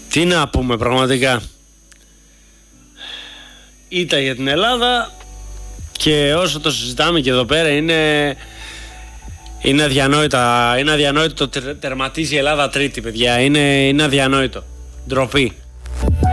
Τι να πούμε πραγματικά. Ήττα για την Ελλάδα και όσο το συζητάμε και εδώ πέρα είναι αδιανόητα. Είναι αδιανόητο το τερματίζει η Ελλάδα τρίτη, παιδιά. Είναι αδιανόητο. Ντροπή.